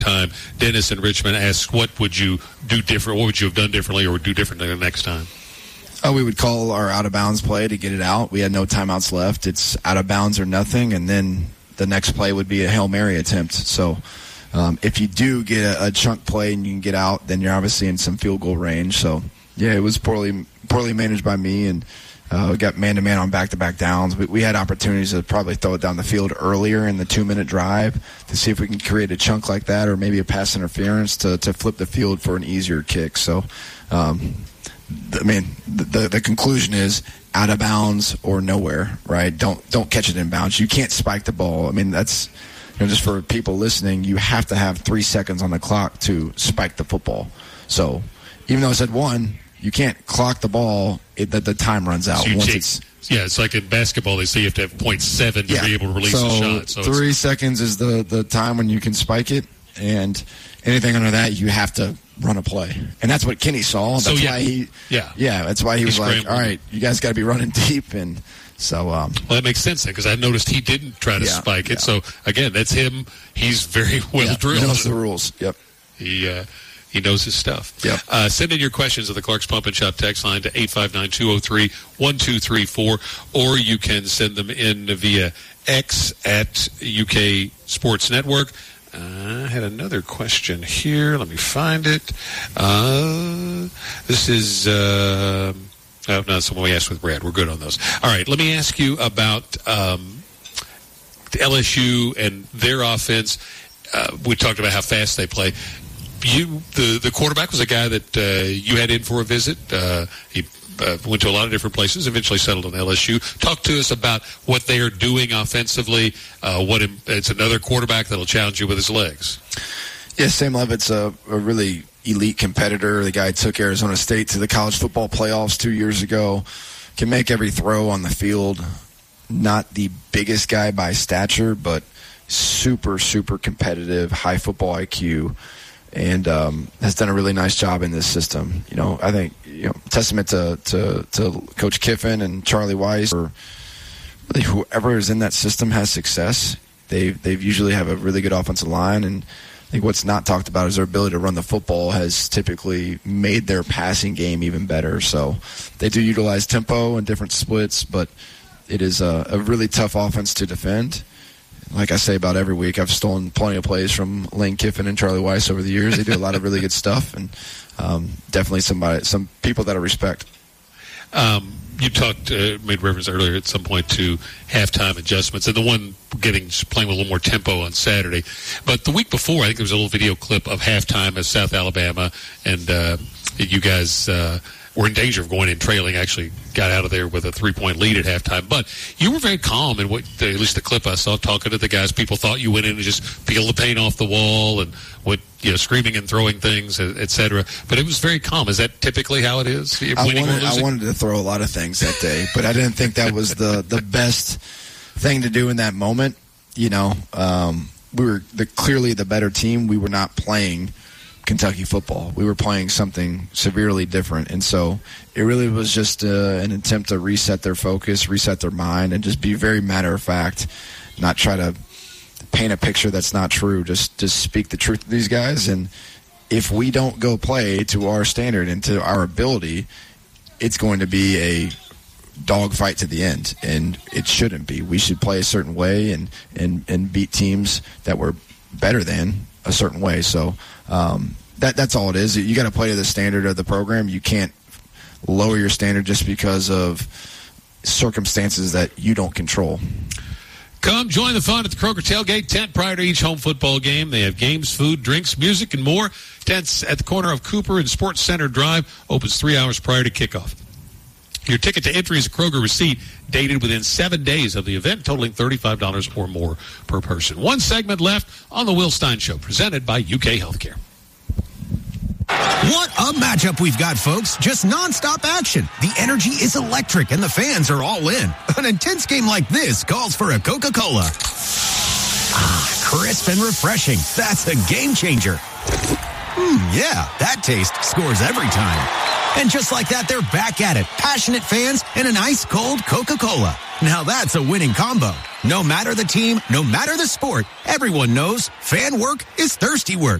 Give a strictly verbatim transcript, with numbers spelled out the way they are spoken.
time. Dennis in Richmond asks, what would you do different? What would you have done differently or do differently the next time? Oh, we would call our out-of-bounds play to get it out. We had no timeouts left. It's out of bounds or nothing, and then the next play would be a Hail Mary attempt. So um, if you do get a, a chunk play and you can get out, then you're obviously in some field goal range. So, yeah, it was poorly poorly managed by me, and uh, we got man-to-man on back-to-back downs. We, we had opportunities to probably throw it down the field earlier in the two-minute drive to see if we can create a chunk like that or maybe a pass interference to, to flip the field for an easier kick. So, um I mean, the the conclusion is out of bounds or nowhere, right? Don't don't catch it in bounds. You can't spike the ball. I mean, that's, you know, just for people listening, you have to have three seconds on the clock to spike the football. So even though it said one, you can't clock the ball. It, the, the time runs out. So once take, it's yeah, it's like in basketball. They say you have to have point seven to yeah. be able to release so a shot. So three it's, seconds is the, the time when you can spike it, and anything under that, you have to run a play. And that's what Kenny saw. That's so, yeah, why he yeah. yeah, that's why he, he was scrambled. like, all right, you guys got to be running deep. And so um, well, that makes sense then, because I noticed he didn't try to yeah, spike it. Yeah. So again, that's him. He's very well yeah, drilled. He knows the rules. Yep. He uh, he knows his stuff. Yep. Uh, send in your questions at the Clark's Pump and Shop text line to eight five nine, two oh three, one two three four, or you can send them in via X at U K Sports Network. Uh, I had another question here. Let me find it. Uh, this is, uh, oh, no, someone we asked with Brad. We're good on those. All right, let me ask you about um, the L S U and their offense. Uh, we talked about how fast they play. You, the, the quarterback was a guy that uh, you had in for a visit. Uh, he Uh, went to a lot of different places, eventually settled on L S U. Talk to us about what they are doing offensively. Uh, what im- it's another quarterback that will challenge you with his legs. Yeah, Sam Levitt's a, a really elite competitor. The guy took Arizona State to the college football playoffs two years ago. Can make every throw on the field. Not the biggest guy by stature, but super, super competitive, high football I Q. And um, has done a really nice job in this system. You know, I think, you know, testament to, to, to Coach Kiffin and Charlie Weiss, or really whoever is in that system has success. They they've usually have a really good offensive line, and I think what's not talked about is their ability to run the football has typically made their passing game even better. So they do utilize tempo and different splits, but it is a, a really tough offense to defend. Like I say about every week, I've stolen plenty of plays from Lane Kiffin and Charlie Weiss over the years. They do a lot of really good stuff, and um, definitely somebody, some people that I respect. Um, you talked, uh, made reference earlier at some point to halftime adjustments, and the one getting playing with a little more tempo on Saturday. But the week before, I think there was a little video clip of halftime at South Alabama, and uh, you guys uh, were in danger of going in trailing. Actually, got out of there with a three-point lead at halftime. But you were very calm in what, at least the clip I saw, talking to the guys. People thought you went in and just peeled the paint off the wall and went, you know, screaming and throwing things, et cetera. But it was very calm. Is that typically how it is? I wanted, I wanted to throw a lot of things that day, but I didn't think that was the, the best thing to do in that moment. You know, um, we were the, clearly the better team. We were not playing Kentucky football. We were playing something severely different, and so it really was just uh, an attempt to reset their focus, reset their mind, and just be very matter of fact, not try to paint a picture that's not true. Just just speak the truth to these guys, and if we don't go play to our standard and to our ability, it's going to be a dogfight to the end, and it shouldn't be. We should play a certain way and and and beat teams that were better than a certain way. So um, that that's all it is. You got to play to the standard of the program. You can't lower your standard just because of circumstances that you don't control. Come join the fun at the Kroger Tailgate tent prior to each home football game. They have games, food, drinks, music, and more. Tents at the corner of Cooper and Sports Center Drive. Opens three hours prior to kickoff. Your ticket to entry is a Kroger receipt dated within seven days of the event, totaling thirty-five dollars or more per person. One segment left on the Will Stein Show, presented by U K Healthcare. What a matchup we've got, folks. Just nonstop action. The energy is electric, and the fans are all in. An intense game like this calls for a Coca-Cola. Ah, crisp and refreshing. That's a game changer. Hmm, yeah, that taste scores every time. And just like that, they're back at it. Passionate fans and an ice-cold Coca-Cola. Now that's a winning combo. No matter the team, no matter the sport, everyone knows fan work is thirsty work.